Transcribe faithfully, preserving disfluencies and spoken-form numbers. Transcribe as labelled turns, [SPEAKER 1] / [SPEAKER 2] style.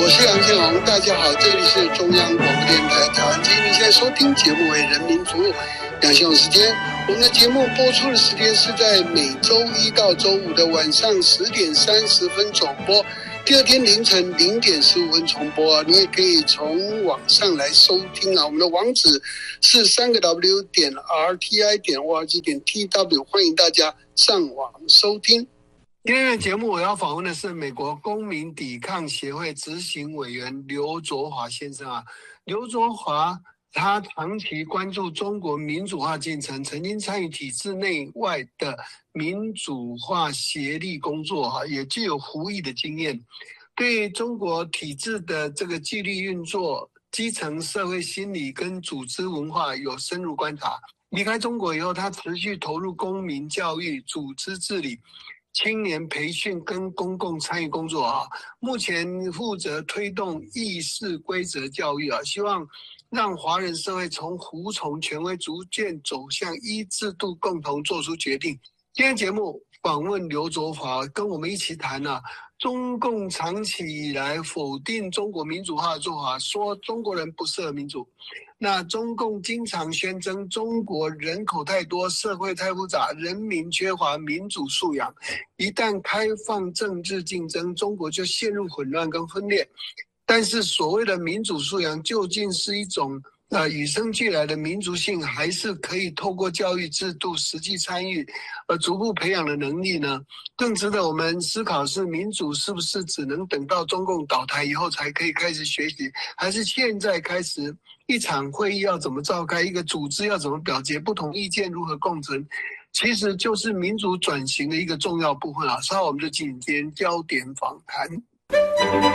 [SPEAKER 1] 我是杨建龙，大家好，这里是中央广播电台台湾之音，你现在收听节目为人民服务。杨建龙时间，我们的节目播出的时间是在每周一到周五的晚上十点三十分首播，第二天凌晨零点十五分重播。你也可以从网上来收听啊，我们的网址是三个 W 点 R T I 点 O R G 点 T W， 欢迎大家上网收听。今天的节目我要访问的是美国公民抵抗协会执行委员刘卓华先生啊。刘卓华他长期关注中国民主化进程，曾经参与体制内外的民主化协力工作啊，也具有服役的经验，对中国体制的这个纪律运作、基层社会心理跟组织文化有深入观察。离开中国以后，他持续投入公民教育、组织治理、青年培训跟公共参与工作啊，目前负责推动议事规则教育啊，希望让华人社会从服从权威逐渐走向依制度共同做出决定。今天节目访问刘卓华，跟我们一起谈啊，中共长期以来否定中国民主化的做法，说中国人不适合民主。那中共经常宣称中国人口太多，社会太复杂，人民缺乏民主素养，一旦开放政治竞争，中国就陷入混乱跟分裂。但是所谓的民主素养究竟是一种呃与生俱来的民族性，还是可以透过教育制度实际参与而逐步培养的能力呢？更值得我们思考是，民主是不是只能等到中共倒台以后才可以开始学习，还是现在开始一场会议要怎么召开，一个组织要怎么表决，不同意见如何共存，其实就是民主转型的一个重要部分啊。稍后我们就进行今天焦点访谈。